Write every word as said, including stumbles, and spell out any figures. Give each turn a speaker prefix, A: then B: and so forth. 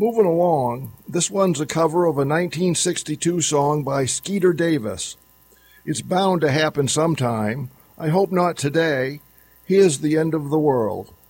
A: Moving along, this one's a cover of a nineteen sixty-two song by Skeeter Davis. It's bound to happen sometime. I hope not today. Here's The End of the World.